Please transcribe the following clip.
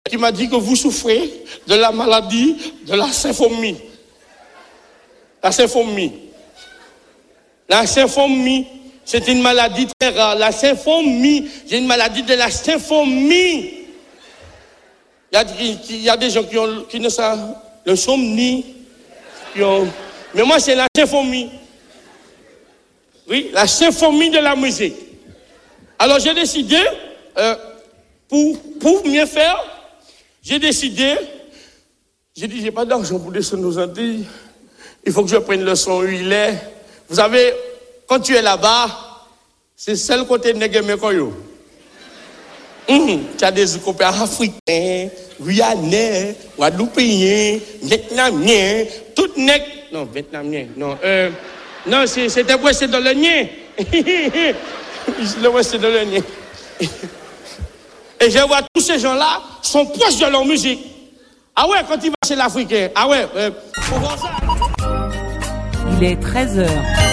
qui m'a dit que vous souffrez de la maladie de la symphonie. La symphonie. La symphonie, c'est une maladie très rare. La symphonie, j'ai une maladie de la symphonie. Il y a des gens qui ne savent le somni. Mais moi, c'est la symphonie. Oui, la symphonie de la musique. Alors, j'ai décidé, pour mieux faire, j'ai dit, j'ai pas d'argent pour descendre aux Antilles. Il faut que je prenne le son huilé. Vous savez, quand tu es là-bas, c'est seul côté Néguémé Koyo. Tu as des copains africains, guyanais, guadeloupéens, vietnamiens, tout nègres. Non, vietnamien, non. Non, c'était Ouest dans le nien. Le Ouest dans le nien. Et je vois tous ces gens-là sont proches de leur musique. Ah ouais, quand il va chez l'Africain. Ah ouais, faut voir ça. Il est 13h.